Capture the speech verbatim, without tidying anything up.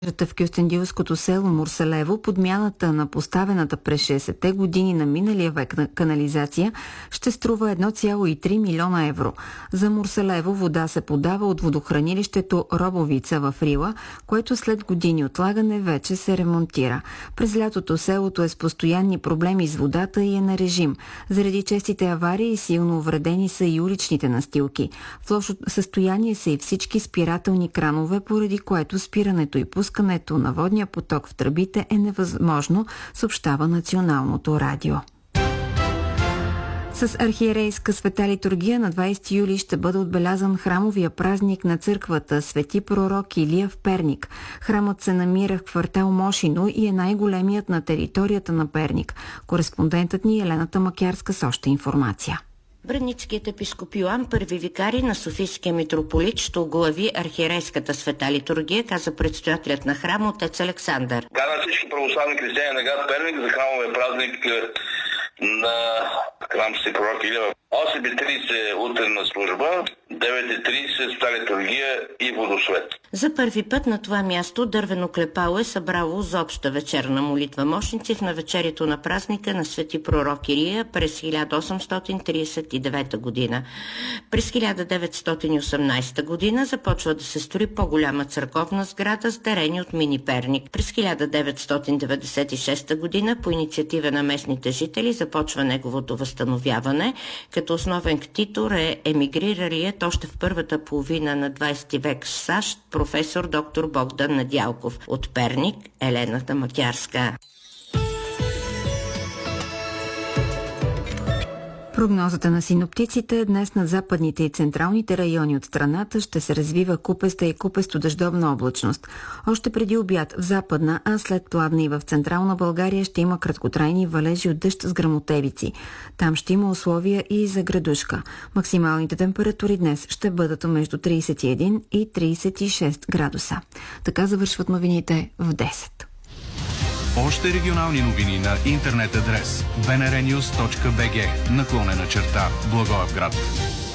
В кюстендилското село Мурселево подмяната на поставената през шейсетте години на миналия век на канализация ще струва едно цяло и три милиона евро. За Мурселево вода се подава от водохранилището Робовица в Рила, което след години отлагане вече се ремонтира. През лятото селото е с постоянни проблеми с водата и е на режим. Заради честите аварии силно увредени са и уличните настилки. В лошо състояние са и всички спирателни кранове, поради което спирането и пускането Пускането на водния поток в тръбите е невъзможно, съобщава Националното радио. С архиерейска света литургия на двайсети юли ще бъде отбелязан храмовия празник на църквата Свети пророк Илия в Перник. Храмът се намира в квартал Мошино и е най-големият на територията на Перник. Кореспондентът ни Елената Макярска с още информация. Брънницкият епископ Йоан, първи викари на Софийския митрополит, ще оглави архиерейската света литургия, каза предстоятелят на храма отец Александър. Казвам всички православни християни на град Перник за храмовия празник на храм Свети пророк Илия. осем и трийсет утренна служба, девет и трийсет света литургия и водосвет. За първи път на това място дървено клепало е събрало за обща вечерна молитва мощници в навечерието на празника на Свети пророк Илия през хиляда осемстотин трийсет и девета година. През хиляда деветстотин и осемнадесета година започва да се строи по-голяма църковна сграда с дарени от мини Перник. През хиляда деветстотин деветдесет и шеста година по инициатива на местните жители започва неговото възстановяване, като основен ктитор е емигриралият още в първата половина на двайсети век в САЩ професор доктор Богдан Недялков. От Перник, Елената Макярска. Прогнозата на синоптиците: днес над западните и централните райони от страната ще се развива купеста и купесто-дъждовна облачност. Още преди обяд в западна, а след пладна и в централна България ще има краткотрайни валежи от дъжд с гръмотевици. Там ще има условия и за градушка. Максималните температури днес ще бъдат между трийсет и един и трийсет и шест градуса. Така завършват новините в десет. Още регионални новини на интернет адрес би ен ар нюз точка би джи наклонена черта Благоевград.